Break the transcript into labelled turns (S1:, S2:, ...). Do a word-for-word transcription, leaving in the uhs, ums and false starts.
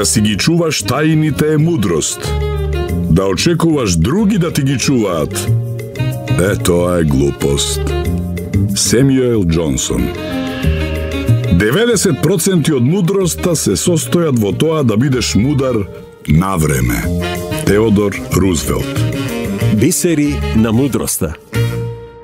S1: Да си ги чуваш тајните е мудрост. Да очекуваш други да ти ги чуваат, е тоа е глупост. Семјуел Џонсон. деветдесет проценти од мудроста се состојат во тоа да бидеш мудар на време. Теодор Рузвелт.
S2: Бисери на мудроста.